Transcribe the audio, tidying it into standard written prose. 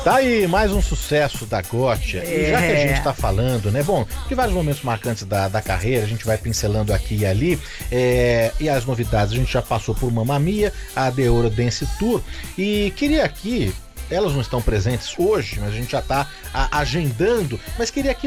Tá aí, mais um sucesso da Gotcha. E já que a gente tá falando, né? Bom, de vários momentos marcantes da carreira, a gente vai pincelando aqui e ali. E as novidades, a gente já passou por Mamma Mia, a The Eurodance Tour. E queria aqui, elas não estão presentes hoje, mas a gente já tá agendando, mas queria aqui